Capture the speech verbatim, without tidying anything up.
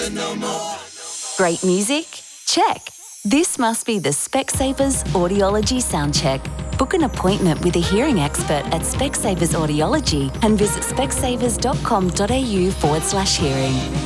Great music? Check. This must be the Specsavers Audiology Soundcheck. Book an appointment with a hearing expert at Specsavers Audiology and visit specsavers.com.au forward slash hearing.